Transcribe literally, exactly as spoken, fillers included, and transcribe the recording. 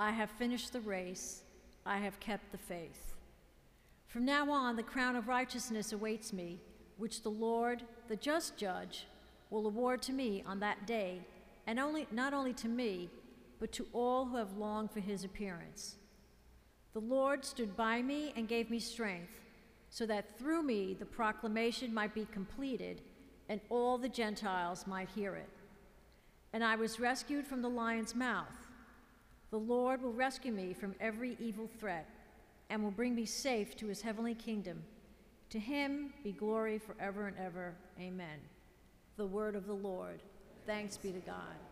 I have finished the race. I have kept the faith. From now on, the crown of righteousness awaits me, which the Lord, the just judge, will award to me on that day, and only, not only to me, but to all who have longed for his appearance. The Lord stood by me and gave me strength, so that through me the proclamation might be completed and all the Gentiles might hear it. And I was rescued from the lion's mouth. The Lord will rescue me from every evil threat and will bring me safe to his heavenly kingdom. To him be glory forever and ever. Amen. The word of the Lord. Thanks be to God.